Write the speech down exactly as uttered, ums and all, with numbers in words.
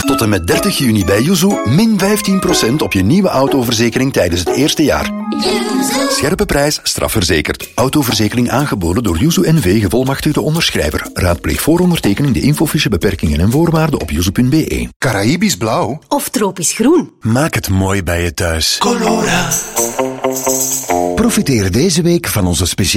Tot en met dertig juni bij Yuzu min vijftien procent op je nieuwe autoverzekering tijdens het eerste jaar. Scherpe prijs, strafverzekerd. Autoverzekering aangeboden door Yuzu N V, gevolmachtigde onderschrijver. Raadpleeg voor ondertekening de infofiche, beperkingen en voorwaarden op yuzu punt be. Caraïbisch blauw. Of tropisch groen. Maak het mooi bij je thuis. Colora. Profiteer deze week van onze speciale